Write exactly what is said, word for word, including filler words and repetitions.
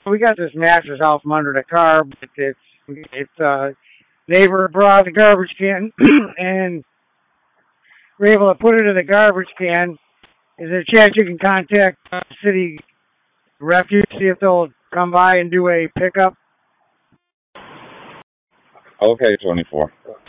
We got this mattress out from under the car, but it's it's uh neighbor brought out the garbage can and we're able to put it in the garbage can. Is there a chance you can contact uh, city refuge, see if they'll come by and do a pickup? Okay, twenty-four.